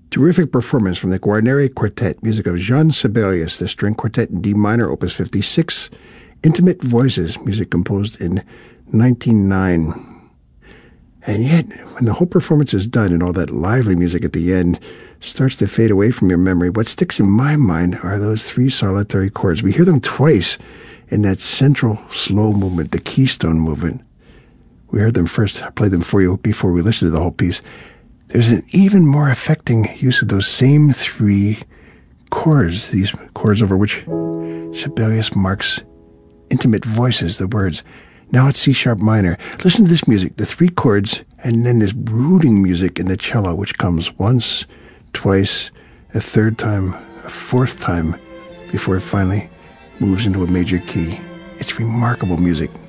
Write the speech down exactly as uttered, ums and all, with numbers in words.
Terrific performance from the Guarneri Quartet, music of Jean Sibelius, the string quartet in D minor, opus fifty-six, Intimate Voices, music composed in nineteen oh nine. And yet, when the whole performance is done and all that lively music at the end starts to fade away from your memory, what sticks in my mind are those three solitary chords. We hear them twice in that central slow movement, the keystone movement. We heard them first. I played them for you before we listened to the whole piece. There's an even more affecting use of those same three chords, these chords over which Sibelius marks intimate voices, the words. Now it's C-sharp minor. Listen to this music, the three chords, and then this brooding music in the cello, which comes once, twice, a third time, a fourth time, before it finally moves into a major key. It's remarkable music.